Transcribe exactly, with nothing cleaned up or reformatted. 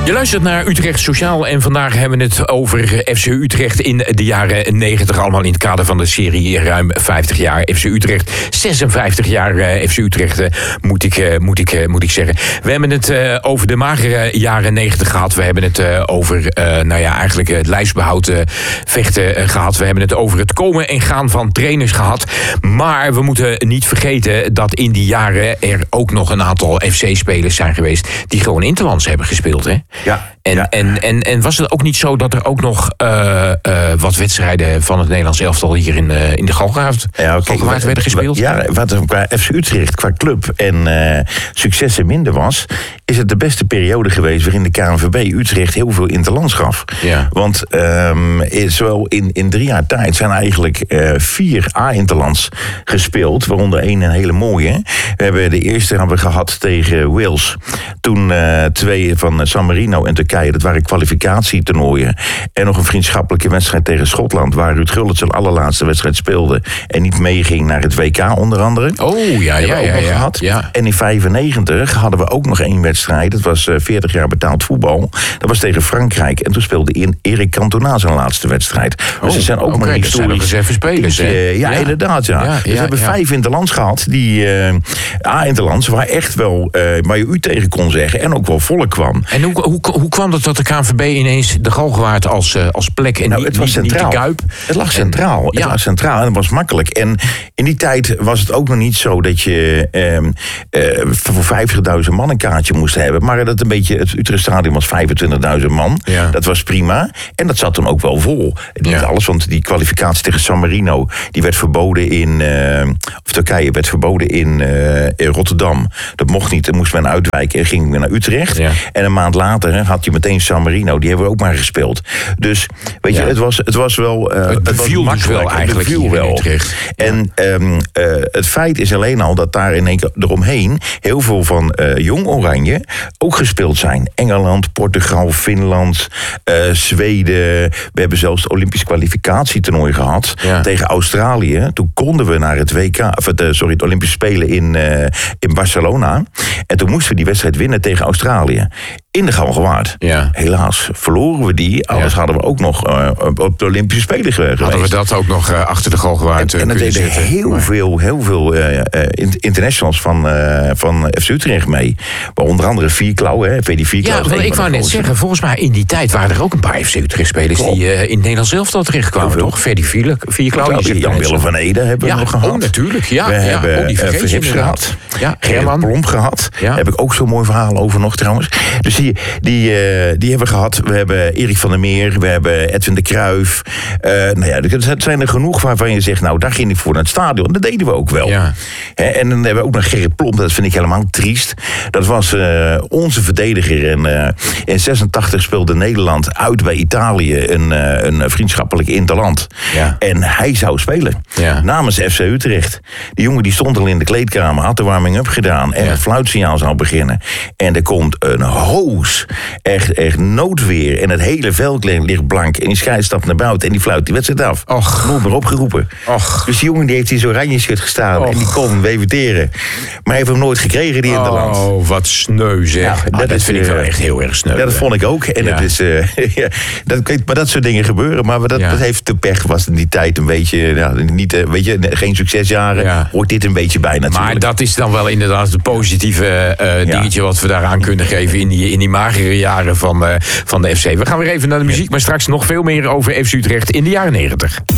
Je luistert naar Utrecht Sociaal en vandaag hebben we het over F C Utrecht in de jaren negentig. Allemaal in het kader van de serie ruim vijftig jaar F C Utrecht. zesenvijftig jaar F C Utrecht, moet ik, moet ik, moet ik zeggen. We hebben het uh, over de magere jaren negentig gehad. We hebben het uh, over uh, nou ja, eigenlijk het lijfsbehoud uh, vechten uh, gehad. We hebben het over het komen en gaan van trainers gehad. Maar we moeten niet vergeten dat in die jaren er ook nog een aantal F C-spelers zijn geweest die gewoon interlands hebben gespeeld, hè? Ja. En, ja. en, en, en was het ook niet zo dat er ook nog uh, uh, wat wedstrijden van het Nederlands elftal hier in, uh, in de Galgenwaard ja, okay, werden gespeeld? Ja, wat er qua F C Utrecht, qua club en uh, successen minder was, is het de beste periode geweest waarin de K N V B Utrecht heel veel interlands gaf. Ja. Want um, zowel in, in drie jaar tijd zijn eigenlijk uh, vier A-interlands gespeeld, waaronder één een hele mooie. We hebben de eerste hebben we gehad tegen Wales. Toen uh, twee van San Marino en Turkije. Dat waren kwalificatietoernooien. En nog een vriendschappelijke wedstrijd tegen Schotland, waar Ruud Gullit zijn allerlaatste wedstrijd speelde en niet meeging naar het W K onder andere. Oh, ja, ja, ja, ja, gehad. ja. En in vijfennegentig hadden we ook nog één wedstrijd. Dat was uh, veertig jaar betaald voetbal. Dat was tegen Frankrijk. En toen speelde Erik Cantona zijn laatste wedstrijd. Dus oh, er zijn ook okay, maar historisch... Dat zijn even spelers, hè? Uh, ja, ja, inderdaad, ja. ja dus ja, we hebben ja. vijf interlands gehad, die uh, A-interlands, waar echt wel, uh, waar je u tegen kon zeggen en ook wel volk kwam. En hoe, hoe, hoe kwam het dat de K N V B ineens de Galgenwaard als, uh, als plek en nou, niet, het was niet, centraal. niet de Kuip? Het lag centraal. En, het ja. lag centraal en het was makkelijk. En in die tijd was het ook nog niet zo dat je uh, uh, voor vijftigduizend man een kaartje moest hebben. Maar dat een beetje, het Utrechtstadion was vijfentwintigduizend man. Ja. Dat was prima. En dat zat dan ook wel vol. Niet ja. alles, want die kwalificatie tegen San Marino, die werd verboden in, uh, of Turkije werd verboden in, uh, in Rotterdam. Dat mocht niet. Dan moest men uitwijken en ging weer naar Utrecht. Ja. En een maand later hè, had je meteen San Marino. Die hebben we ook maar gespeeld. Dus weet ja. je, het was, het was wel... Uh, het beviel het was wel eigenlijk het hier wel. in Utrecht. Ja. En um, uh, het feit is alleen al dat daar in één keer eromheen heel veel van uh, Jong Oranje ook gespeeld zijn. Engeland, Portugal, Finland, uh, Zweden. We hebben zelfs het Olympisch kwalificatietoernooi gehad ja. tegen Australië. Toen konden we naar het W K, of het, uh, sorry, het Olympisch Spelen in, uh, in Barcelona. En toen moesten we die wedstrijd winnen tegen Australië. In de Galgenwaard. Ja. Helaas verloren we die. Anders ja. hadden we ook nog uh, op de Olympische Spelen geweest. Hadden we dat ook nog uh, achter de Galgenwaard uh, En, en dat deden heel maar... veel, heel veel uh, uh, internationals van, uh, van F C Utrecht mee. Maar onder andere Vierklauw, hè. Weet die Vierklauw? Ja, ik wou net grootste. zeggen, volgens mij in die tijd waren er ook een paar F C Utrecht-spelers die uh, in het Nederlands elftal terechtkwamen, toch? Ferdy Vierklauw. Jan-Willem van Ede hebben we ja, nog gehad. Oh, natuurlijk. Ja, we ja, hebben oh, die uh, Verhips gehad. Ja, Gerrit Plomp gehad. Ja. Daar heb ik ook zo'n mooi verhaal over nog trouwens. Dus die, die, uh, die hebben we gehad. We hebben Erik van der Meer. We hebben Edwin de Cruijff. Uh, nou ja, er zijn er genoeg waarvan je zegt, nou, daar ging ik voor naar het stadion. Dat deden we ook wel. Ja. He, en dan hebben we ook nog Gerrit Plomp. Dat vind ik helemaal triest. Dat was uh, onze verdediger. En uh, in zesentachtig speelde Nederland uit bij Italië een, uh, een vriendschappelijk interland. Ja. En hij zou spelen. Ja. Namens F C Utrecht. Die jongen die stond al in de kleedkamer, had de warming-up gedaan en ja. het fluitsignaal zou beginnen. En er komt een hoos. Echt, echt noodweer. En het hele veld ligt blank. En die scheids stapt naar buiten en die fluit die wedstrijd af. Och. Nooit meer opgeroepen. Och. Dus die jongen die heeft in zo'n oranje shirt gestaan. Och. En die kon weviteren. Maar hij heeft hem nooit gekregen, die interland. Oh, wat sneu zeg. Ja, dat, ah, dat vind ik wel echt heel erg sneu. Ja, dat vond ik ook. En ja. dat is, uh, ja, dat, maar dat soort dingen gebeuren. Maar dat, ja. dat heeft de pech, was in die tijd een beetje, ja, niet, uh, weet je, geen succesjaren. Ja. Hoort dit een beetje bij natuurlijk. Maar dat is dan wel inderdaad het positieve uh, dingetje ja. wat we daaraan kunnen geven in die, in die magere jaren van, uh, van de F C. We gaan weer even naar de muziek, maar straks nog veel meer over F C Utrecht in de jaren negentig.